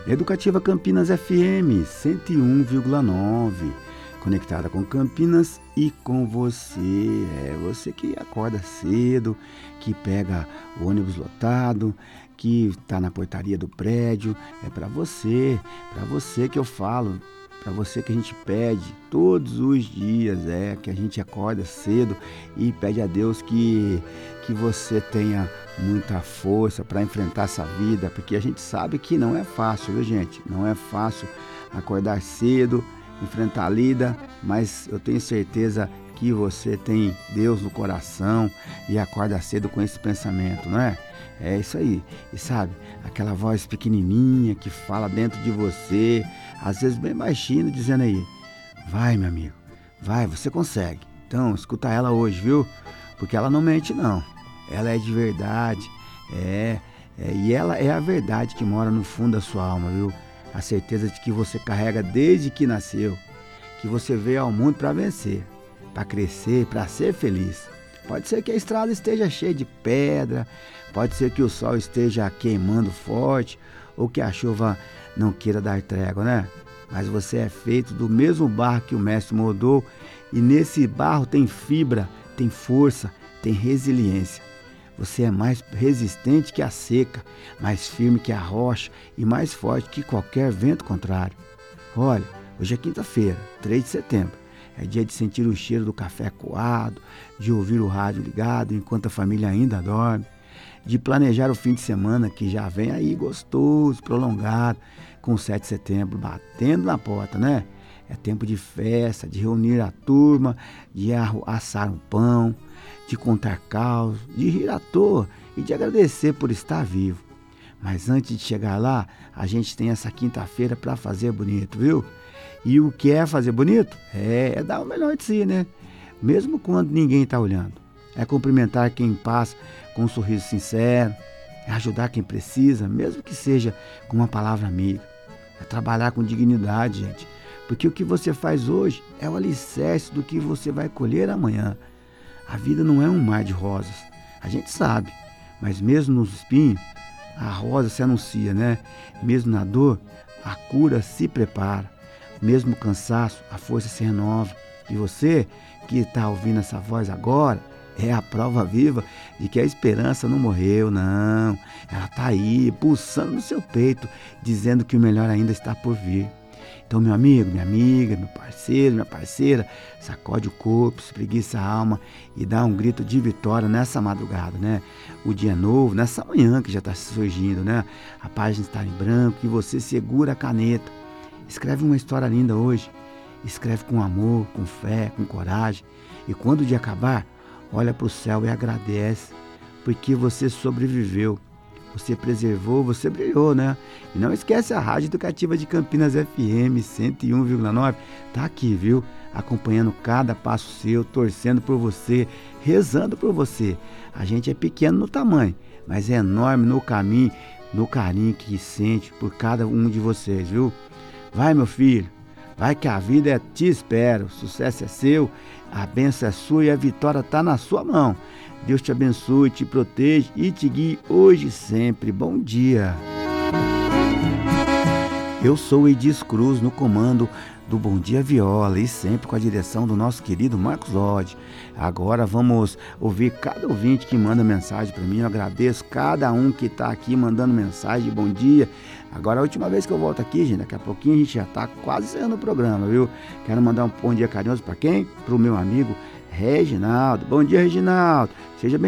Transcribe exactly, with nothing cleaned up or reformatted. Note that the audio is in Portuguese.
Educativa Campinas F M cento e um vírgula nove, conectada com Campinas e com você. É você que acorda cedo, que pega o ônibus lotado, que está na portaria do prédio. É para você, para você que eu falo, para você que a gente pede todos os dias, é que a gente acorda cedo e pede a Deus que, que você tenha muita força para enfrentar essa vida, porque a gente sabe que não é fácil, viu, gente? Não é fácil acordar cedo, enfrentar a lida, mas eu tenho certeza que você tem Deus no coração e acorda cedo com esse pensamento, não é? É isso aí. E sabe, aquela voz pequenininha que fala dentro de você, às vezes bem baixinho, dizendo aí: vai, meu amigo, vai, você consegue. Então, escuta ela hoje, viu? Porque ela não mente, não. Ela é de verdade, é, é, e ela é a verdade que mora no fundo da sua alma, viu? A certeza de que você carrega desde que nasceu, que você veio ao mundo para vencer, para crescer, para ser feliz. Pode ser que a estrada esteja cheia de pedra, pode ser que o sol esteja queimando forte, ou que a chuva não queira dar trégua, né? Mas você é feito do mesmo barro que o mestre moldou, e nesse barro tem fibra, tem força, tem resiliência. Você é mais resistente que a seca, mais firme que a rocha e mais forte que qualquer vento contrário. Olha, hoje é quinta-feira, três de setembro. É dia de sentir o cheiro do café coado, de ouvir o rádio ligado enquanto a família ainda dorme, de planejar o fim de semana que já vem aí gostoso, prolongado, com o sete de setembro batendo na porta, né? É tempo de festa, de reunir a turma, de assar um pão, de contar causos, de rir à toa e de agradecer por estar vivo. Mas antes de chegar lá, a gente tem essa quinta-feira para fazer bonito, viu? E o que é fazer bonito? É, é dar o melhor de si, né? Mesmo quando ninguém está olhando. É cumprimentar quem passa com um sorriso sincero, é ajudar quem precisa, mesmo que seja com uma palavra amiga. É trabalhar com dignidade, gente. Porque o que você faz hoje é o alicerce do que você vai colher amanhã. A vida não é um mar de rosas, a gente sabe, mas mesmo nos espinhos, a rosa se anuncia, né? Mesmo na dor, a cura se prepara. Mesmo no cansaço, a força se renova. E você que está ouvindo essa voz agora, é a prova viva de que a esperança não morreu, não. Ela está aí, pulsando no seu peito, dizendo que o melhor ainda está por vir. Então, meu amigo, minha amiga, meu parceiro, minha parceira, sacode o corpo, espreguiça a alma e dá um grito de vitória nessa madrugada, né? O dia é novo, nessa manhã que já está surgindo, né? A página está em branco e você segura a caneta. Escreve uma história linda hoje. Escreve com amor, com fé, com coragem. E quando o dia acabar, olha para o céu e agradece, porque você sobreviveu. Você preservou, você brilhou, né? E não esquece a Rádio Educativa de Campinas F M cento e um vírgula nove. Tá aqui, viu? Acompanhando cada passo seu, torcendo por você, rezando por você. A gente é pequeno no tamanho, mas é enorme no caminho, no carinho que sente por cada um de vocês, viu? Vai, meu filho. Vai que a vida é te espera. O sucesso é seu, a bênção é sua e a vitória está na sua mão. Deus te abençoe, te proteja e te guie hoje e sempre. Bom dia. Eu sou o Edis Cruz no comando do Bom Dia Viola e sempre com a direção do nosso querido Marcos Lodge. Agora vamos ouvir cada ouvinte que manda mensagem para mim. Eu agradeço cada um que está aqui mandando mensagem de bom dia. Agora a última vez que eu volto aqui, gente, daqui a pouquinho a gente já está quase saindo o programa, viu? Quero mandar um bom dia carinhoso para quem? Para o meu amigo Reginaldo. Bom dia, Reginaldo. Seja bem